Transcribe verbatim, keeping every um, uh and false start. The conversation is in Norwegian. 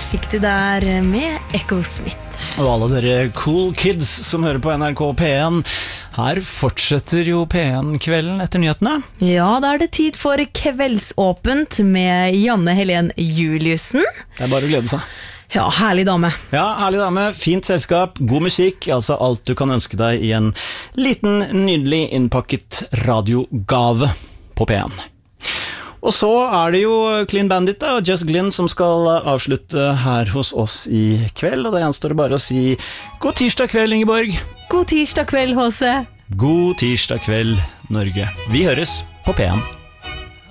Fikk du der med Echo Smith. Og alle dere cool kids som hører på N R K P en. Her fortsetter jo P en-kvelden etter nyhetene. Ja, da er det tid for Kveldsåpent med Janne Helen Juliussen. Det er bare å glede seg. Ja, herlig dame. Ja, herlig dame, fint selskap, god musikk, altså alt du kan ønske deg i en liten, nydelig innpakket radiogave på P en. Og så er det jo Clean Bandit og Just Glynn som skal avslutte her hos oss i kveld, og det gjenstår bare å si god tirsdag kveld, Ingeborg. God tirsdag kveld, H C. God tirsdag kveld, Norge. Vi høres på P en.